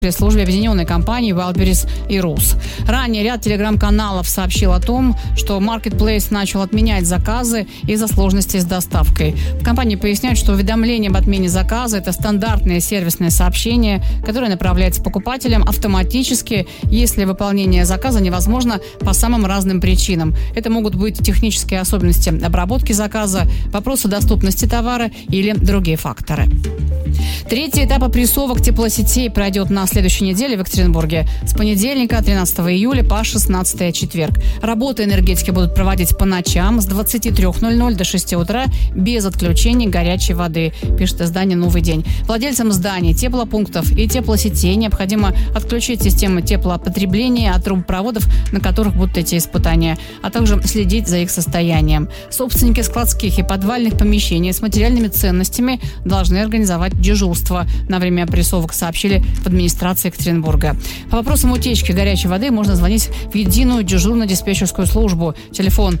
пресс-службе объединенной компании Wildberries и Rus. Ранее ряд телеграм-каналов сообщил о том, что Marketplace начал отменять заказы из-за сложностей с доставкой. В компании поясняют, что уведомление об отмене заказа – это стандартное сервисное сообщение, которое направляется покупателям автоматически, если выполнение заказа невозможно по самым разным причинам. Это могут быть технические особенности обработки заказа, вопросы доступности товара или другие факторы. Третий этап опрессовок теплосетей пройдет на следующей неделе в Екатеринбурге с понедельника, 13 июля, по 16 четверг. Работы энергетики будут проводить по ночам с 23:00 до 6 утра без отключений горячей воды, пишет издание «Новый день». Владельцам зданий, теплопунктов и теплосетей необходимо отключить системы теплопотребления от трубопроводов, на которых будут эти испытания, а также следить за их состоянием. Собственники складских и подвальных помещений с материальными ценностями должны организовать дежурство на время опрессовок, сообщили в администрации Екатеринбурга. По вопросам утечки горячей воды можно звонить в единую дежурно-диспетчерскую службу. Телефон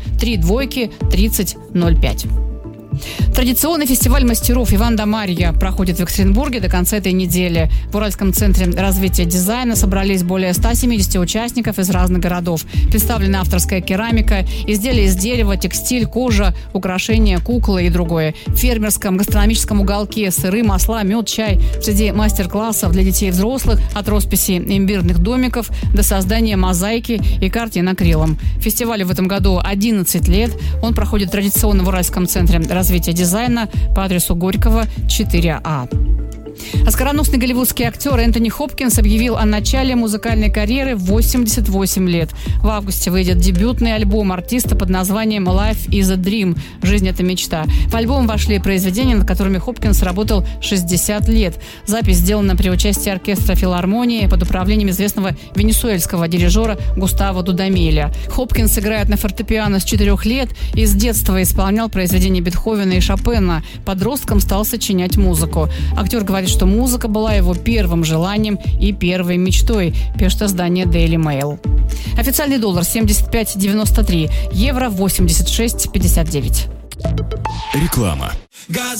32-30-05. Традиционный фестиваль мастеров «Иван да Марья» проходит в Екатеринбурге до конца этой недели. В Уральском центре развития дизайна собрались более 170 участников из разных городов. Представлена авторская керамика, изделия из дерева, текстиль, кожа, украшения, куклы и другое. В фермерском гастрономическом уголке сыры, масла, мед, чай. Среди мастер-классов для детей и взрослых от росписи имбирных домиков до создания мозаики и картин акрилом. Фестивалю в этом году 11 лет. Он проходит традиционно в Уральском центре развития дизайна по адресу Горького, 4А. Оскароносный голливудский актер Энтони Хопкинс объявил о начале музыкальной карьеры в 88 лет. В августе выйдет дебютный альбом артиста под названием «Life is a Dream» – «Жизнь – это мечта». В альбом вошли произведения, над которыми Хопкинс работал 60 лет. Запись сделана при участии оркестра филармонии под управлением известного венесуэльского дирижера Густаво Дудамеля. Хопкинс играет на фортепиано с 4 лет и с детства исполнял произведения Бетховена и Шопена. Подростком стал сочинять музыку. Актер говорит, что музыка была его первым желанием и первой мечтой, пишет издание Daily Mail. Официальный доллар 75.93, евро 86.59. Реклама.